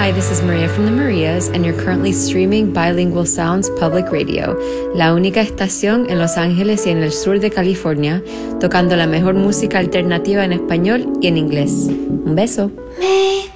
Hi, this is Maria from the Marias, and you're currently streaming Bilingual Sounds Public Radio, la única estación en Los Ángeles y en el sur de California, tocando la mejor música alternativa en español y en inglés. Un beso.